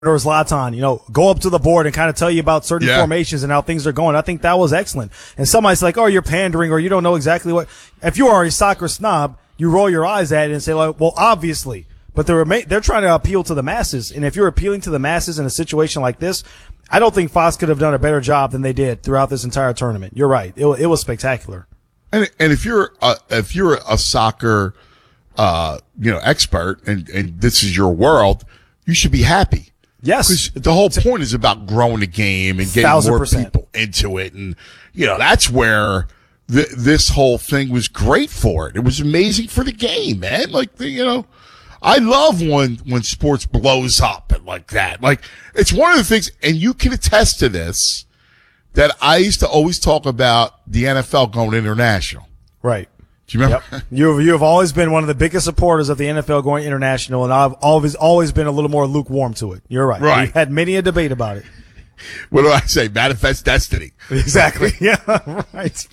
or Zlatan, go up to the board and kind of tell you about certain formations and how things are going. I think that was excellent. And somebody's like, oh, you're pandering or you don't know exactly what. If you are a soccer snob, you roll your eyes at it and say, like, well, obviously. But they're trying to appeal to the masses. And if you're appealing to the masses in a situation like this, I don't think Fox could have done a better job than they did throughout this entire tournament. You're right. It was spectacular. And if you're a soccer, expert and this is your world, you should be happy. Yes. Because the whole point is about growing the game and getting 1,000%. more people into it. And, that's where this whole thing was great for it. It was amazing for the game, man. Like, I love when sports blows up and like that. Like, it's one of the things, and you can attest to this, that I used to always talk about the NFL going international. Right. Do you remember? Yep. You have always been one of the biggest supporters of the NFL going international, and I've always been a little more lukewarm to it. You're right. Right. We've had many a debate about it. What do I say? Manifest destiny. Exactly. Yeah. Right.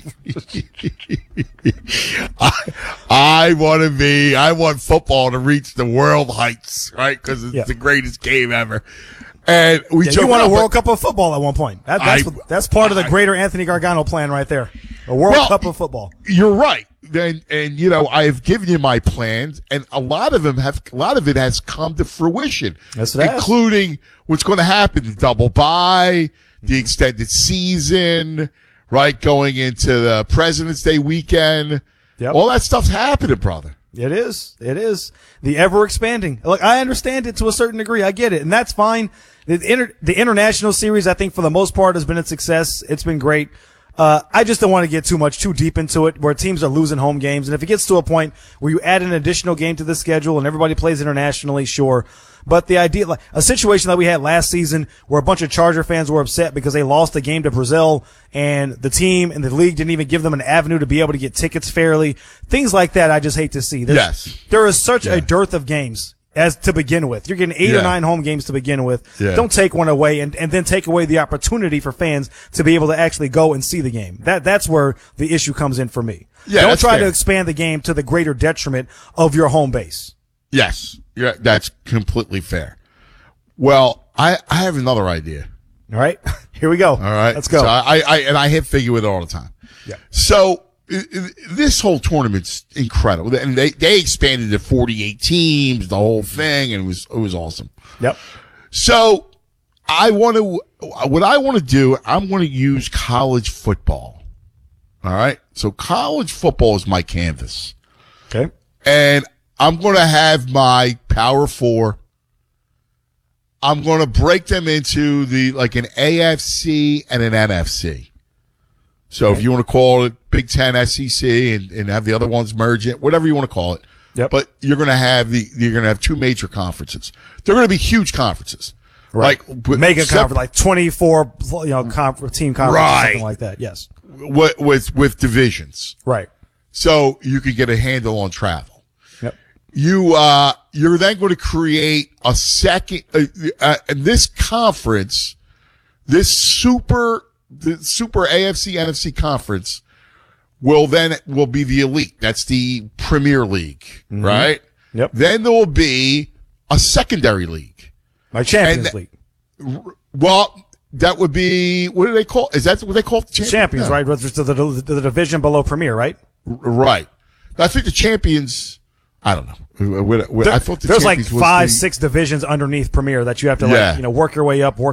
I want football to reach the world heights, right? Because it's the greatest game ever. And you want a World Cup of football at one point. That's part of the greater Anthony Gargano plan right there. A World Cup of football. You're right. And I've given you my plans, and a lot of it has come to fruition. Yes, it has. Including what's going to happen: the double bye, the extended season, right? Going into the President's Day weekend. Yep. All that stuff's happening, brother. It is. The ever expanding. Look, I understand it to a certain degree. I get it. And that's fine. The international series, I think for the most part has been a success. It's been great. I just don't want to get too deep into it where teams are losing home games. And if it gets to a point where you add an additional game to the schedule and everybody plays internationally, sure. But the idea, like a situation that we had last season where a bunch of Charger fans were upset because they lost a game to Brazil and the team and the league didn't even give them an avenue to be able to get tickets fairly. Things like that I just hate to see. There is such a dearth of games as to begin with. You're getting 8 or 9 home games to begin with. Yeah. Don't take one away and then take away the opportunity for fans to be able to actually go and see the game. That's where the issue comes in for me. Yeah, don't try to expand the game to the greater detriment of your home base. Yes. Yeah, that's completely fair. Well, I have another idea. All right. Here we go. All right. Let's go. So I hit figure with it all the time. Yeah. So this whole tournament's incredible. And they expanded to 48 teams, the whole thing, and it was awesome. Yep. So I'm going to use college football. All right. So college football is my canvas. Okay. And I'm going to have my Power Four. I'm going to break them into an AFC and an NFC. So if you want to call it Big Ten, SEC, and have the other ones merge it, whatever you want to call it. Yep. But you're going to have two major conferences. They're going to be huge conferences. Right. Like mega conference, like 24, team conference, or something like that. Yes. With divisions. Right. So you could get a handle on travel. Yep. You're then going to create a second, this conference, the super AFC NFC conference will be the elite. That's the Premier League, right? Yep. Then there will be a secondary league. Like Champions League. Well, that would be, what do they call? Is that what they call it? Champions, right? The division below Premier, right? Right. I think the Champions, I don't know. I thought there's like 5-6 divisions underneath Premier that you have to work your way up.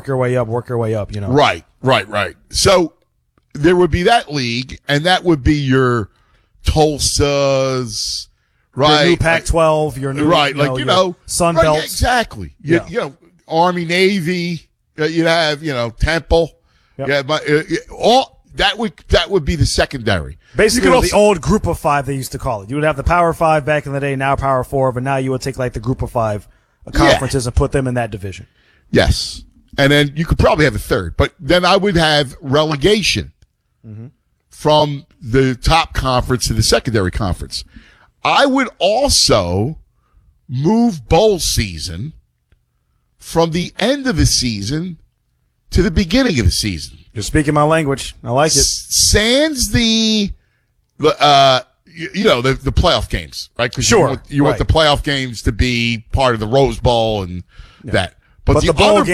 Right. So there would be that league, and that would be your Tulsas, right? Your new Pac-12, your new, Sun Belts. Exactly. Army, Navy. You'd have, Temple. Yep. Yeah, all that would be the secondary. Basically, the old Group of Five they used to call it. You would have the Power Five back in the day, now Power Four, but now you would take like the Group of Five conferences and put them in that division. Yes. And then you could probably have a third, but then I would have relegation from the top conference to the secondary conference. I would also move bowl season from the end of the season to the beginning of the season. You're speaking my language. I like it. Sans the playoff games, right? Because sure, you want the playoff games to be part of the Rose Bowl and that. But the the bowl other